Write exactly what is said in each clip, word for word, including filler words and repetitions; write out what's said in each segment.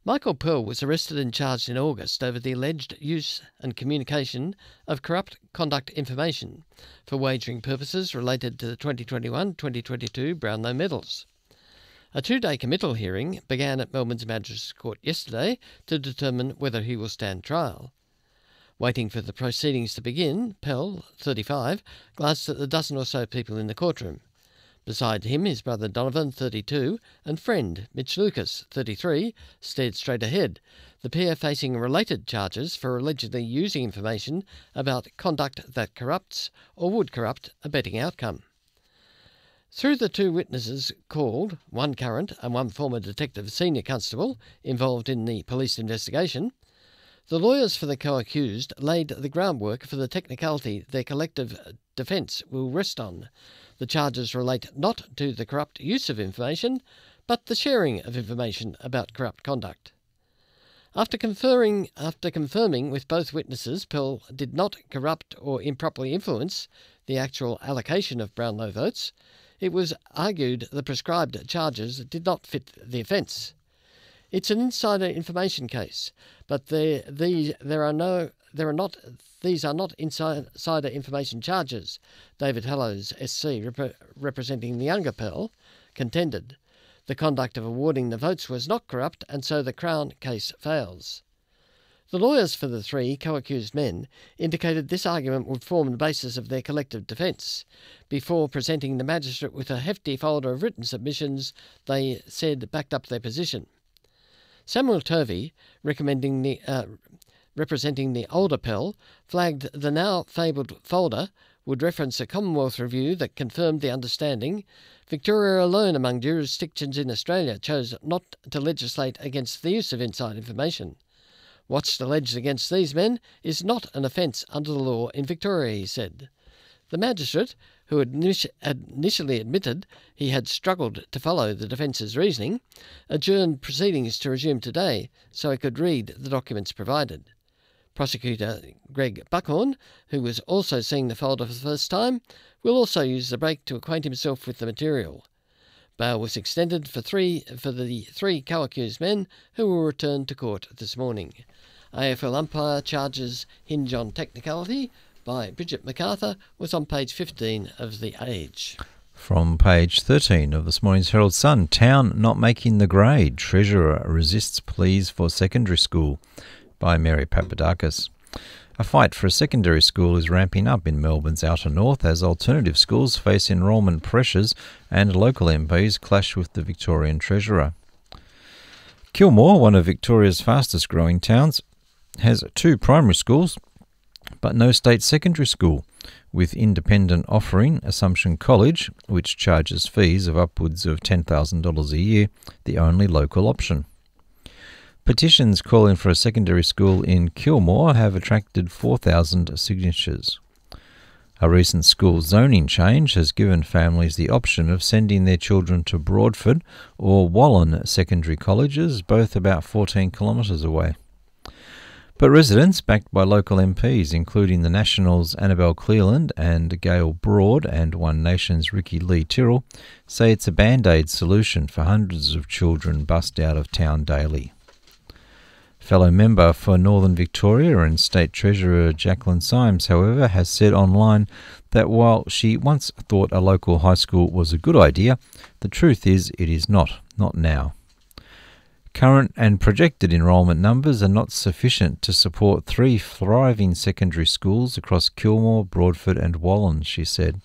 Michael Pearl was arrested and charged in August over the alleged use and communication of corrupt conduct information for wagering purposes related to the twenty twenty-one twenty twenty-two Brownlow medals. A two-day committal hearing began at Melbourne's Magistrates Court yesterday to determine whether he will stand trial. Waiting for the proceedings to begin, Pell, thirty-five, glanced at the dozen or so people in the courtroom. Beside him, his brother Donovan, thirty-two, and friend Mitch Lucas, thirty-three, stared straight ahead, the pair facing related charges for allegedly using information about conduct that corrupts or would corrupt a betting outcome. Through the two witnesses called, one current and one former detective senior constable involved in the police investigation, the lawyers for the co-accused laid the groundwork for the technicality their collective defence will rest on. The charges relate not to the corrupt use of information, but the sharing of information about corrupt conduct. After conferring, after confirming with both witnesses Pell did not corrupt or improperly influence the actual allocation of Brownlow votes, it was argued the prescribed charges did not fit the offence. It's an insider information case, but there, these, there are no, there are not, these are not insider information charges, David Hallows, S C, rep- representing the younger Pell, contended. The conduct of awarding the votes was not corrupt, and so the Crown case fails. The lawyers for the three co-accused men indicated this argument would form the basis of their collective defence. Before presenting the magistrate with a hefty folder of written submissions, they said backed up their position. Samuel Turvey, recommending the, uh, representing the older Pell, flagged the now fabled folder would reference a Commonwealth review that confirmed the understanding. Victoria alone among jurisdictions in Australia chose not to legislate against the use of inside information. What's alleged against these men is not an offence under the law in Victoria, he said. The magistrate, who had initially admitted he had struggled to follow the defence's reasoning, adjourned proceedings to resume today so he could read the documents provided. Prosecutor Greg Buckhorn, who was also seeing the folder for the first time, will also use the break to acquaint himself with the material. Bail was extended for three for the three co-accused men who will return to court this morning. A F L umpire charges hinge on technicality by Bridget MacArthur was on page fifteen of The Age. From page thirteen of this morning's Herald Sun, Town not making the grade. Treasurer resists pleas for secondary school, by Mary Papadakis. A fight for a secondary school is ramping up in Melbourne's outer north as alternative schools face enrolment pressures and local M Ps clash with the Victorian Treasurer. Kilmore, one of Victoria's fastest growing towns, has two primary schools but no state secondary school, with independent offering Assumption College, which charges fees of upwards of ten thousand dollars a year, the only local option. Petitions calling for a secondary school in Kilmore have attracted four thousand signatures. A recent school zoning change has given families the option of sending their children to Broadford or Wallen secondary colleges, both about fourteen kilometres away. But residents, backed by local M Ps, including the Nationals' Annabelle Cleland and Gail Broad and One Nation's Ricky Lee Tyrrell, say it's a band-aid solution for hundreds of children bussed out of town daily. Fellow member for Northern Victoria and State Treasurer Jacqueline Symes, however, has said online that while she once thought a local high school was a good idea, the truth is it is not, not now. Current and projected enrolment numbers are not sufficient to support three thriving secondary schools across Kilmore, Broadford and Wallen, she said.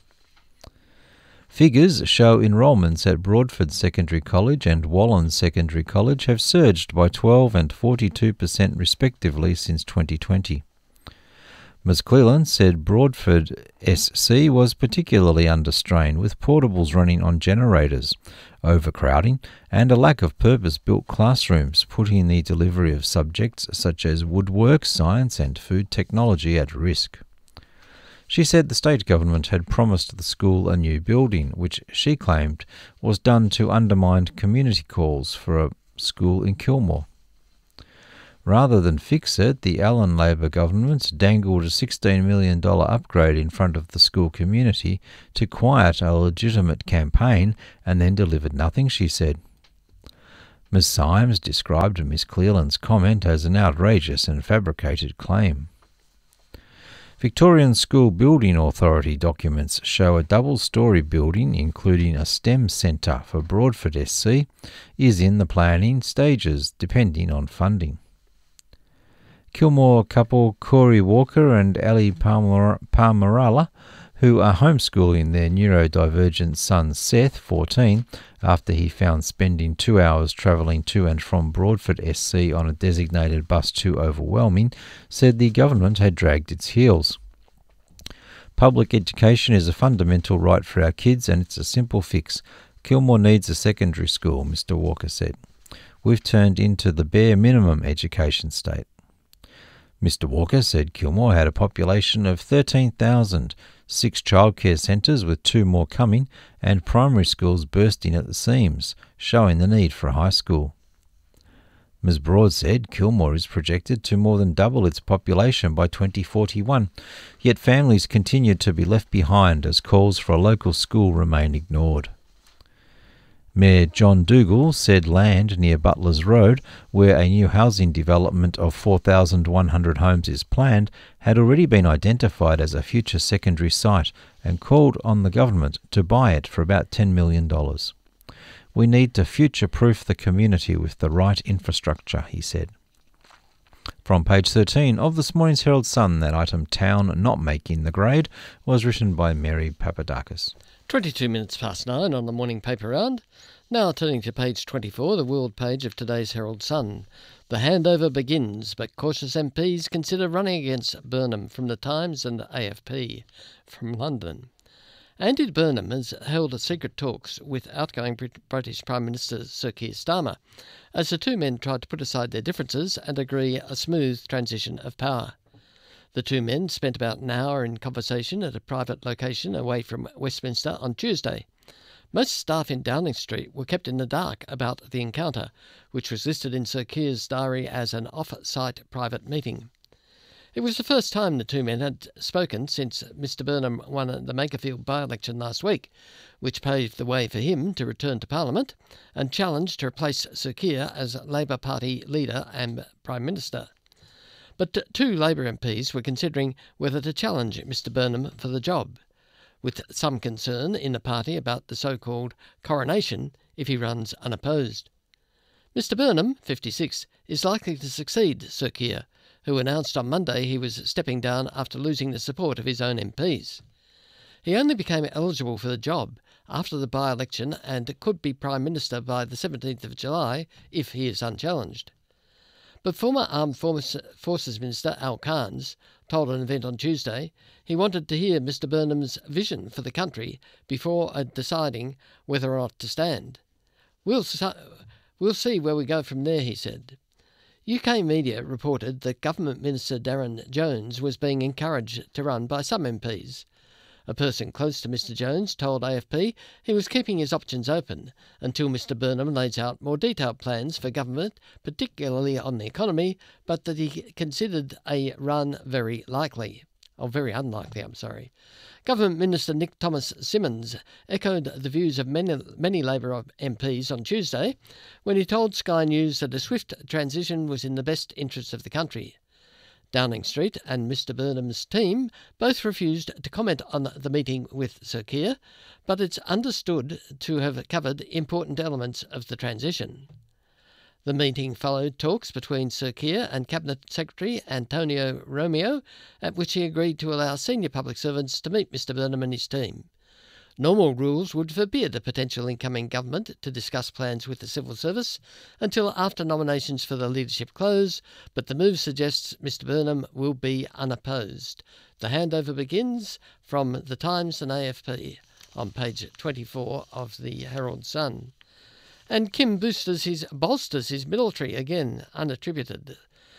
Figures show enrolments at Broadford Secondary College and Wallen Secondary College have surged by twelve and forty-two percent respectively since twenty twenty. Miz Cleland said Broadford S C was particularly under strain, with portables running on generators, overcrowding, and a lack of purpose-built classrooms, putting the delivery of subjects such as woodwork, science and food technology at risk. She said the state government had promised the school a new building, which she claimed was done to undermine community calls for a school in Kilmore. Rather than fix it, the Allen Labor government dangled a sixteen million dollars upgrade in front of the school community to quiet a legitimate campaign and then delivered nothing, she said. Miz Symes described Miz Cleland's comment as an outrageous and fabricated claim. Victorian School Building Authority documents show a double-storey building, including a STEM centre for Broadford S C, is in the planning stages, depending on funding. Kilmore couple Corey Walker and Ali Palmer- Palmerala, who are homeschooling their neurodivergent son Seth, fourteen, after he found spending two hours travelling to and from Broadford S C on a designated bus too overwhelming, said the government had dragged its heels. Public education is a fundamental right for our kids and it's a simple fix. Kilmore needs a secondary school, Mister Walker said. We've turned into the bare minimum education state. Mister Walker said Kilmore had a population of thirteen thousand, six childcare centres with two more coming, and primary schools bursting at the seams, showing the need for a high school. Miz Broad said Kilmore is projected to more than double its population by twenty forty-one, yet families continue to be left behind as calls for a local school remain ignored. Mayor John Dougal said land near Butlers Road, where a new housing development of four thousand one hundred homes is planned, had already been identified as a future secondary site and called on the government to buy it for about ten million dollars. We need to future-proof the community with the right infrastructure, he said. From page thirteen of this morning's Herald Sun, that item, Town Not Making the Grade, was written by Mary Papadakis. twenty-two minutes past nine on the morning paper round. Now turning to page twenty-four, the world page of today's Herald Sun. The handover begins, but cautious M Ps consider running against Burnham from the Times and the A F P. From London. Andy Burnham has held secret talks with outgoing British Prime Minister Sir Keir Starmer, as the two men tried to put aside their differences and agree a smooth transition of power. The two men spent about an hour in conversation at a private location away from Westminster on Tuesday. Most staff in Downing Street were kept in the dark about the encounter, which was listed in Sir Keir's diary as an off-site private meeting. It was the first time the two men had spoken since Mister Burnham won the Makerfield by-election last week, which paved the way for him to return to Parliament and challenge to replace Sir Keir as Labour Party leader and Prime Minister. But two Labour M Ps were considering whether to challenge Mister Burnham for the job, with some concern in the party about the so-called coronation if he runs unopposed. Mister Burnham, fifty-six, is likely to succeed Sir Keir, who announced on Monday he was stepping down after losing the support of his own M Ps. He only became eligible for the job after the by-election and could be Prime Minister by the seventeenth of July if he is unchallenged. But former Armed Forces Minister Al Cairns told an event on Tuesday he wanted to hear Mister Burnham's vision for the country before deciding whether or not to stand. We'll, we'll see where we go from there, he said. U K media reported that Government Minister Darren Jones was being encouraged to run by some M Ps. A person close to Mister Jones told A F P he was keeping his options open until Mister Burnham lays out more detailed plans for government, particularly on the economy, but that he considered a run very likely. Oh, very unlikely, I'm sorry. Government Minister Nick Thomas Simmons echoed the views of many, many Labour M Ps on Tuesday when he told Sky News that a swift transition was in the best interests of the country. Downing Street and Mister Burnham's team both refused to comment on the meeting with Sir Keir, but it's understood to have covered important elements of the transition. The meeting followed talks between Sir Keir and Cabinet Secretary Antonio Romeo, at which he agreed to allow senior public servants to meet Mister Burnham and his team. Normal rules would forbid a potential incoming government to discuss plans with the civil service until after nominations for the leadership close, but the move suggests Mister Burnham will be unopposed. The handover begins from the Times and A F P on page twenty-four of the Herald Sun. And Kim boosters his, bolsters his military again, unattributed.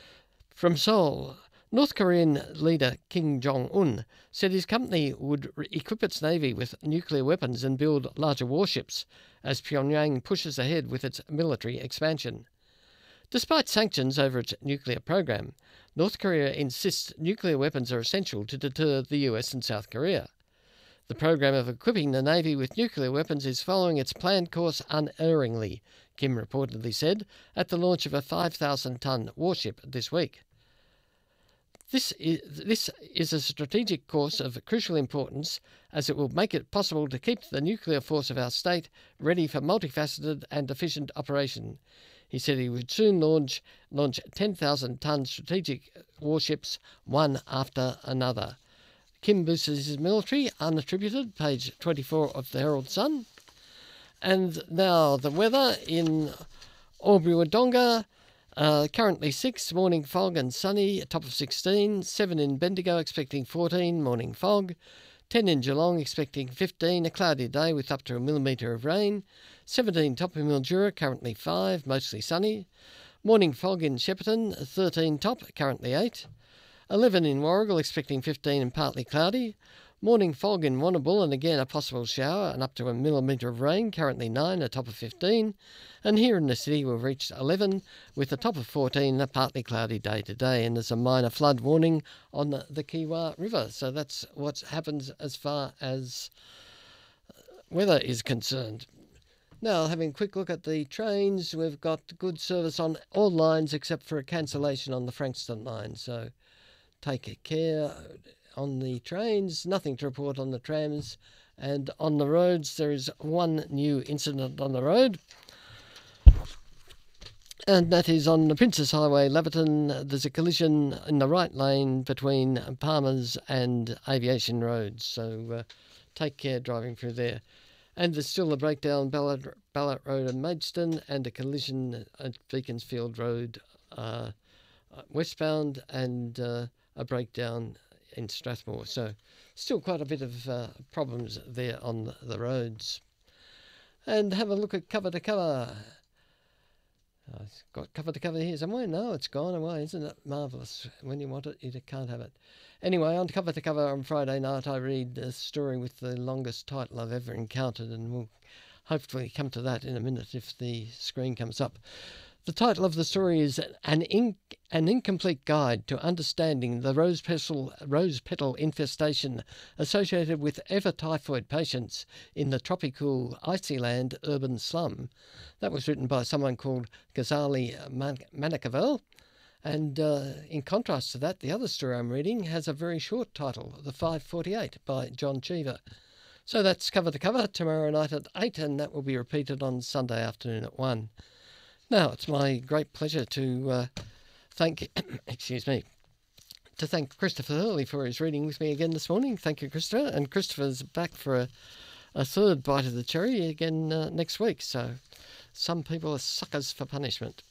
From Seoul, North Korean leader Kim Jong-un said his company would equip its navy with nuclear weapons and build larger warships as Pyongyang pushes ahead with its military expansion. Despite sanctions over its nuclear program, North Korea insists nuclear weapons are essential to deter the U S and South Korea. The program of equipping the navy with nuclear weapons is following its planned course unerringly, Kim reportedly said at the launch of a five thousand tonne warship this week. This is, this is a strategic course of crucial importance, as it will make it possible to keep the nuclear force of our state ready for multifaceted and efficient operation. He said he would soon launch, launch ten thousand tonne strategic warships, one after another. Kim boosts his military, unattributed, page twenty-four of the Herald Sun. And now the weather in Albury-Wodonga. Uh, currently six, morning fog and sunny, a top of sixteen. seven in Bendigo, expecting fourteen, morning fog. ten in Geelong, expecting fifteen, a cloudy day with up to a millimetre of rain. seventeen, top of Mildura, currently five, mostly sunny. Morning fog in Shepparton, thirteen top, currently eight. eleven in Warragul, expecting fifteen and partly cloudy. Morning fog in Warrnambool, and again a possible shower and up to a millimetre of rain, currently nine, a top of fifteen. And here in the city we've reached eleven with a top of fourteen, a partly cloudy day today, and there's a minor flood warning on the, the Kiewa River. So that's what happens as far as weather is concerned. Now, having a quick look at the trains, we've got good service on all lines except for a cancellation on the Frankston line, so take care on the trains, nothing to report on the trams, and on the roads there is one new incident on the road, and that is on the Princess Highway, Laverton. There's a collision in the right lane between Palmers and Aviation Roads, so uh, take care driving through there. And there's still a breakdown Ballarat, Ballarat Road and Maidstone, and a collision at Beaconsfield Road uh, westbound, and uh, a breakdown in Strathmore. So still quite a bit of uh, problems there on the roads. And have a look at cover to cover. I've got cover to cover here somewhere. No, it's gone away. Isn't it marvellous? When you want it, you can't have it. Anyway, on cover to cover on Friday night, I read a story with the longest title I've ever encountered, and we'll hopefully come to that in a minute if the screen comes up. The title of the story is An, in, an Incomplete Guide to Understanding the Rose Petal, Rose Petal Infestation Associated with Ever Typhoid Patients in the Tropical Icyland Urban Slum. That was written by someone called Ghazali Man- Manakavel. And uh, in contrast to that, the other story I'm reading has a very short title, The five forty-eight by John Cheever. So that's cover to cover tomorrow night at eight, and that will be repeated on Sunday afternoon at one. Now, it's my great pleasure to uh, thank, excuse me, to thank Christopher Hurley for his reading with me again this morning. Thank you, Christopher. And Christopher's back for a, a third bite of the cherry again uh, next week. So some people are suckers for punishment.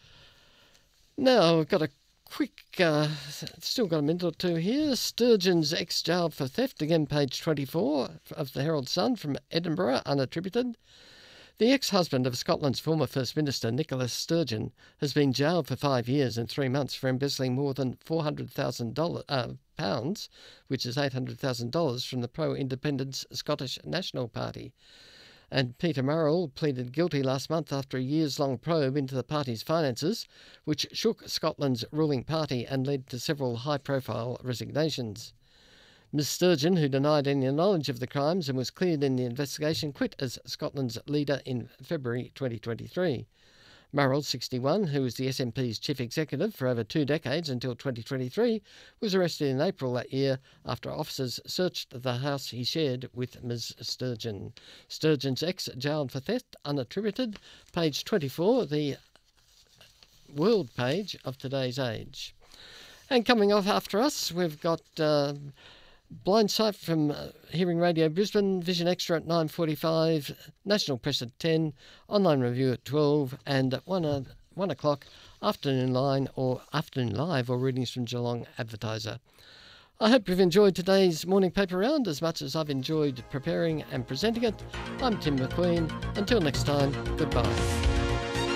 Now, we've got a quick, uh, still got a minute or two here. Sturgeon's ex-jailed for theft, again page twenty-four of the Herald Sun from Edinburgh, unattributed. The ex-husband of Scotland's former First Minister, Nicola Sturgeon, has been jailed for five years and three months for embezzling more than four hundred thousand uh, pounds, which is eight hundred thousand dollars, from the pro-independence Scottish National Party. And Peter Murrell pleaded guilty last month after a years-long probe into the party's finances, which shook Scotland's ruling party and led to several high-profile resignations. Miz Sturgeon, who denied any knowledge of the crimes and was cleared in the investigation, quit as Scotland's leader in February twenty twenty-three. Murrell, sixty-one, who was the S N P's chief executive for over two decades until twenty twenty-three, was arrested in April that year after officers searched the house he shared with Miz Sturgeon. Sturgeon's ex jailed for theft, unattributed, page twenty-four, the world page of today's Age. And coming off after us, we've got Uh, Blind Sight from uh, Hearing Radio Brisbane, Vision Extra at nine forty-five, National Press at ten, Online Review at twelve, and at one, uh, one o'clock, Afternoon Line or Afternoon Live or readings from Geelong Advertiser. I hope you've enjoyed today's morning paper round as much as I've enjoyed preparing and presenting it. I'm Tim McQueen. Until next time, goodbye.